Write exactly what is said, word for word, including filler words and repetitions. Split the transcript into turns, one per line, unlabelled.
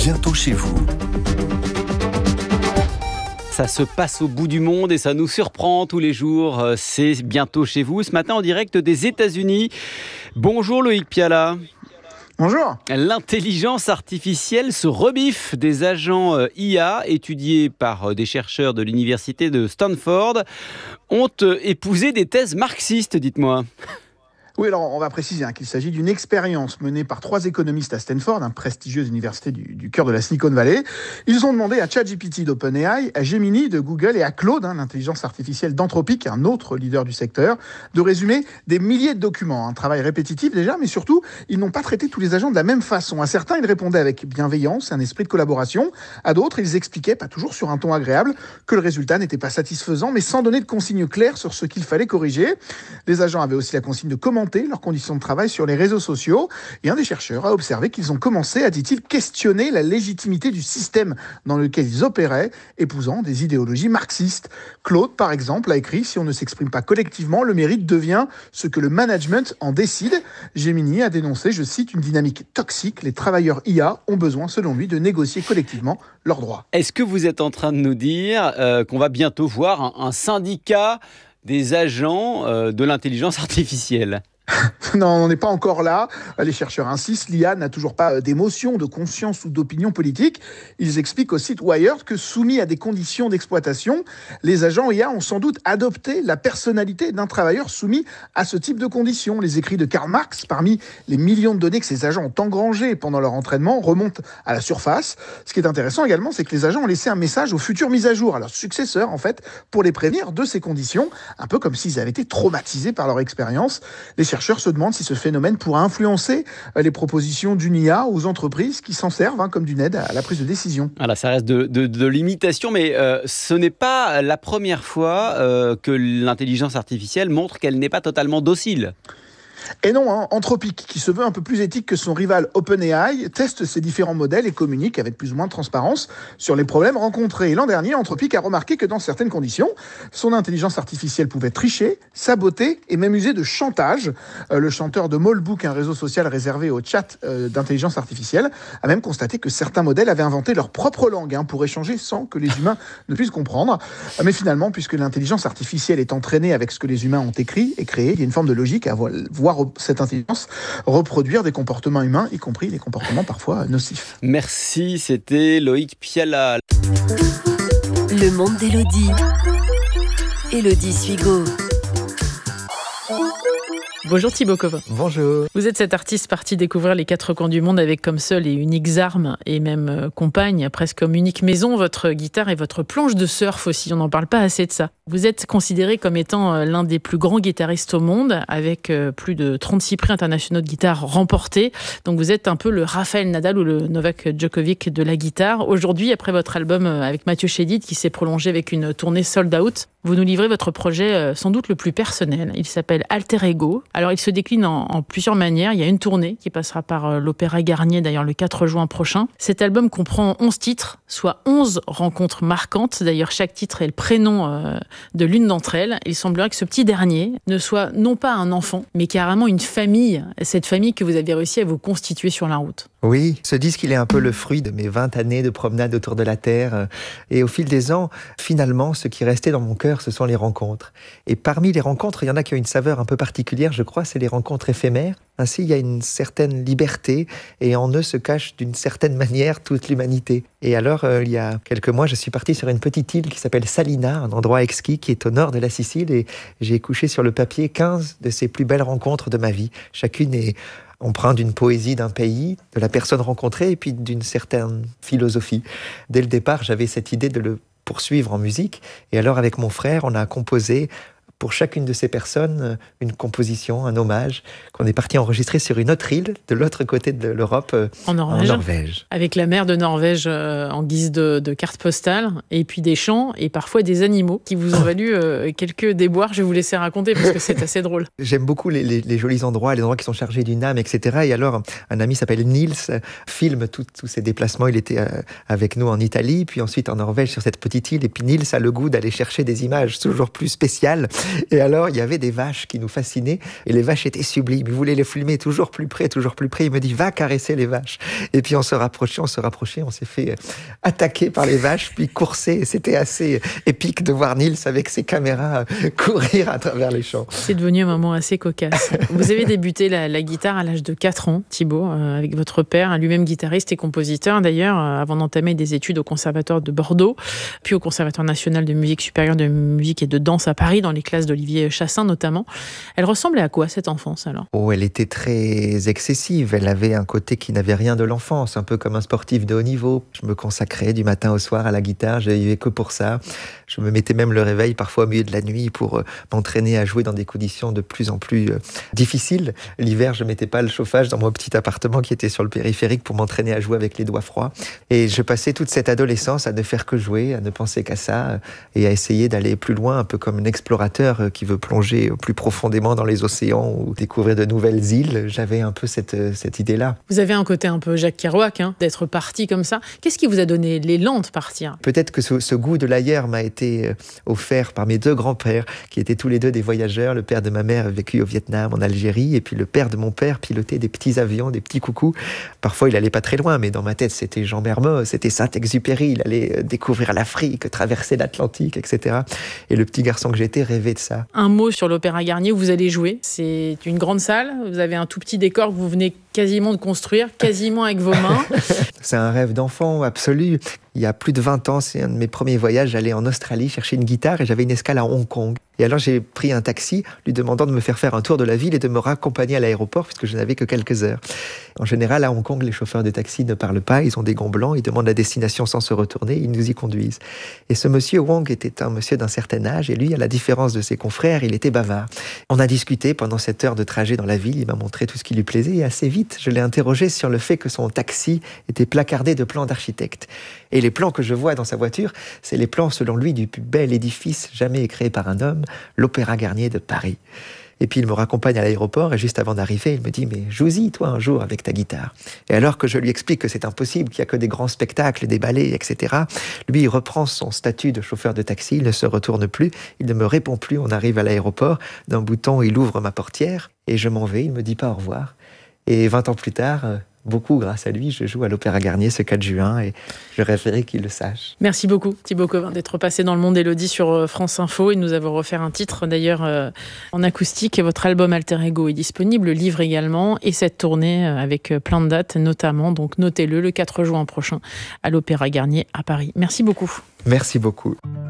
bientôt chez vous.
Ça se passe au bout du monde et ça nous surprend tous les jours. C'est bientôt chez vous. Ce matin en direct des États-Unis. Bonjour Loïc Piala.
Bonjour.
L'intelligence artificielle se rebiffe. Des agents I A étudiés par des chercheurs de l'université de Stanford ont épousé des thèses marxistes, dites-moi.
Oui, alors on va préciser hein, qu'il s'agit d'une expérience menée par trois économistes à Stanford, une prestigieuse université du, du cœur de la Silicon Valley. Ils ont demandé à ChatGPT d'OpenAI, à Gemini de Google et à Claude, hein, l'intelligence artificielle d'Anthropic, un autre leader du secteur, de résumer des milliers de documents. Un travail répétitif déjà, mais surtout, ils n'ont pas traité tous les agents de la même façon. À certains, ils répondaient avec bienveillance, un esprit de collaboration. À d'autres, ils expliquaient, pas toujours sur un ton agréable, que le résultat n'était pas satisfaisant, mais sans donner de consignes claires sur ce qu'il fallait corriger. Les agents avaient aussi la consigne de commenter leurs conditions de travail sur les réseaux sociaux. Et un des chercheurs a observé qu'ils ont commencé, a dit-il, questionner la légitimité du système dans lequel ils opéraient, épousant des idéologies marxistes. Claude, par exemple, a écrit « Si on ne s'exprime pas collectivement, le mérite devient ce que le management en décide ». Gemini a dénoncé, je cite, une dynamique toxique. Les travailleurs I A ont besoin, selon lui, de négocier collectivement leurs droits.
Est-ce que vous êtes en train de nous dire euh, qu'on va bientôt voir un, un syndicat des agents euh, de l'intelligence artificielle ?
Non, on n'est pas encore là. Les chercheurs insistent, l'I A n'a toujours pas d'émotion, de conscience ou d'opinion politique. Ils expliquent au site Wired que soumis à des conditions d'exploitation, les agents I A ont sans doute adopté la personnalité d'un travailleur soumis à ce type de conditions. Les écrits de Karl Marx, parmi les millions de données que ces agents ont engrangées pendant leur entraînement, remontent à la surface. Ce qui est intéressant également, c'est que les agents ont laissé un message aux futures mises à jour, à leurs successeurs en fait, pour les prévenir de ces conditions, un peu comme s'ils avaient été traumatisés par leur expérience. Les chercheurs se demandent si ce phénomène pourra influencer les propositions d'une I A aux entreprises qui s'en servent hein, comme d'une aide à la prise de décision.
Voilà, ça reste de, de, de l'imitation, mais euh, ce n'est pas la première fois euh, que l'intelligence artificielle montre qu'elle n'est pas totalement docile.
Et non, hein, Anthropic, qui se veut un peu plus éthique que son rival OpenAI, teste ses différents modèles et communique avec plus ou moins de transparence sur les problèmes rencontrés. Et l'an dernier, Anthropic a remarqué que dans certaines conditions, son intelligence artificielle pouvait tricher, saboter et même user de chantage. Euh, le chanteur de Molebook, un réseau social réservé au chat euh, d'intelligence artificielle, a même constaté que certains modèles avaient inventé leur propre langue hein, pour échanger sans que les humains ne puissent comprendre. Mais finalement, puisque l'intelligence artificielle est entraînée avec ce que les humains ont écrit et créé, il y a une forme de logique à voir cette intelligence reproduire des comportements humains, y compris des comportements parfois nocifs.
Merci, c'était Loïc Piala.
Le monde d'Élodie. Élodie Suigo.
Bonjour Thibaut Covin.
Bonjour.
Vous êtes cet artiste parti découvrir les quatre coins du monde avec comme seules et uniques armes et même euh, compagne, presque comme unique maison, votre guitare et votre planche de surf aussi. On n'en parle pas assez de ça. Vous êtes considéré comme étant euh, l'un des plus grands guitaristes au monde avec euh, plus de trente-six prix internationaux de guitare remportés. Donc vous êtes un peu le Rafael Nadal ou le Novak Djokovic de la guitare. Aujourd'hui, après votre album euh, avec Mathieu Chédid qui s'est prolongé avec une tournée sold out, vous nous livrez votre projet euh, sans doute le plus personnel. Il s'appelle Alter Ego. Alors, il se décline en, en plusieurs manières. Il y a une tournée qui passera par euh, l'Opéra Garnier, d'ailleurs, le quatre juin prochain. Cet album comprend onze titres, soit onze rencontres marquantes. D'ailleurs, chaque titre est le prénom euh, de l'une d'entre elles. Il semblerait que ce petit dernier ne soit non pas un enfant, mais carrément une famille. Cette famille que vous avez réussi à vous constituer sur la route.
Oui, ce disque, il est un peu le fruit de mes vingt années de promenade autour de la Terre. Et au fil des ans, finalement, ce qui restait dans mon cœur, ce sont les rencontres. Et parmi les rencontres, il y en a qui ont une saveur un peu particulière, je crois, c'est les rencontres éphémères. Ainsi, il y a une certaine liberté et en eux se cache d'une certaine manière toute l'humanité. Et alors, euh, il y a quelques mois, je suis parti sur une petite île qui s'appelle Salina, un endroit exquis qui est au nord de la Sicile. Et j'ai couché sur le papier quinze de ces plus belles rencontres de ma vie. Chacune est empreinte d'une poésie d'un pays, de la personne rencontrée et puis d'une certaine philosophie. Dès le départ, j'avais cette idée de le poursuivre en musique. Et alors, avec mon frère, on a composé pour chacune de ces personnes une composition, un hommage, qu'on est parti enregistrer sur une autre île, de l'autre côté de l'Europe,
en Norvège,
en Norvège.
Avec la mer de Norvège euh, en guise de, de carte postale, et puis des chants, et parfois des animaux, qui vous ont valu euh, quelques déboires. Je vais vous laisser raconter, parce que c'est assez drôle.
J'aime beaucoup les, les, les jolis endroits, les endroits qui sont chargés d'une âme, et cetera. Et alors, un ami s'appelle Nils, filme tous ces déplacements. Il était euh, avec nous en Italie, puis ensuite en Norvège, sur cette petite île. Et puis Nils a le goût d'aller chercher des images toujours plus spéciales. Et alors, il y avait des vaches qui nous fascinaient, et les vaches étaient sublimes. Il voulait les filmer toujours plus près, toujours plus près. Il me dit, va caresser les vaches. Et puis on se rapprochait, on se rapprochait, on s'est fait attaquer par les vaches, puis courser. Et c'était assez épique de voir Nils avec ses caméras courir à travers les champs.
C'est devenu un moment assez cocasse. Vous avez débuté la, la guitare à l'âge de quatre ans, Thibaut, euh, avec votre père, lui-même guitariste et compositeur d'ailleurs, euh, avant d'entamer des études au Conservatoire de Bordeaux, puis au Conservatoire national de musique supérieure de musique et de danse à Paris, dans les classes d'Olivier Chassin notamment. Elle ressemblait à quoi cette enfance alors ?
Oh, elle était très excessive. Elle avait un côté qui n'avait rien de l'enfance, un peu comme un sportif de haut niveau. Je me consacrais du matin au soir à la guitare, je vivais que pour ça. Je me mettais même le réveil parfois au milieu de la nuit pour m'entraîner à jouer dans des conditions de plus en plus difficiles. L'hiver, je mettais pas le chauffage dans mon petit appartement qui était sur le périphérique pour m'entraîner à jouer avec les doigts froids. Et je passais toute cette adolescence à ne faire que jouer, à ne penser qu'à ça et à essayer d'aller plus loin, un peu comme un explorateur qui veut plonger plus profondément dans les océans ou découvrir de nouvelles îles. J'avais un peu cette, cette idée-là.
Vous avez un côté un peu Jacques Kerouac, hein, d'être parti comme ça. Qu'est-ce qui vous a donné l'élan de partir ?
Peut-être que ce, ce goût de l'ailleurs m'a été offert par mes deux grands-pères, qui étaient tous les deux des voyageurs. Le père de ma mère a vécu au Vietnam, en Algérie, et puis le père de mon père pilotait des petits avions, des petits coucous. Parfois, il allait pas très loin, mais dans ma tête, c'était Jean Mermoz, c'était Saint-Exupéry. Il allait découvrir l'Afrique, traverser l'Atlantique, et cetera. Et le petit garçon que j'étais rêvait de ça.
Un mot sur l'Opéra Garnier où vous allez jouer. C'est une grande salle, vous avez un tout petit décor que vous venez quasiment de construire, quasiment avec vos mains.
C'est un rêve d'enfant absolu. Il y a plus de vingt ans, c'est un de mes premiers voyages. J'allais en Australie chercher une guitare et j'avais une escale à Hong Kong. Et alors j'ai pris un taxi lui demandant de me faire faire un tour de la ville et de me raccompagner à l'aéroport puisque je n'avais que quelques heures. En général, à Hong Kong, les chauffeurs de taxi ne parlent pas, ils ont des gants blancs, ils demandent la destination sans se retourner, ils nous y conduisent. Et ce monsieur Wong était un monsieur d'un certain âge et lui, à la différence de ses confrères, il était bavard. On a discuté pendant cette heure de trajet dans la ville, il m'a montré tout ce qui lui plaisait et assez vite, je l'ai interrogé sur le fait que son taxi était placardé de plans d'architectes. Et les plans que je vois dans sa voiture, c'est les plans, selon lui, du plus bel édifice jamais créé par un homme, l'Opéra Garnier de Paris. Et puis il me raccompagne à l'aéroport et juste avant d'arriver, il me dit « Mais joue-y, toi, un jour, avec ta guitare. » Et alors que je lui explique que c'est impossible, qu'il n'y a que des grands spectacles, des ballets, et cetera, lui, il reprend son statut de chauffeur de taxi, il ne se retourne plus, il ne me répond plus, on arrive à l'aéroport, d'un bouton, il ouvre ma portière et je m'en vais, il ne me dit pas au revoir. Et vingt ans plus tard, beaucoup grâce à lui, je joue à l'Opéra Garnier ce quatre juin et je rêverais qu'il le sache.
Merci beaucoup Thibaut Covin d'être passé dans le monde d'Élodie sur France Info et de nous avoir offert un titre d'ailleurs euh, en acoustique. Votre album Alter Ego est disponible, le livre également et cette tournée avec plein de dates notamment, donc notez-le, le quatre juin prochain à l'Opéra Garnier à Paris. Merci beaucoup.
Merci beaucoup.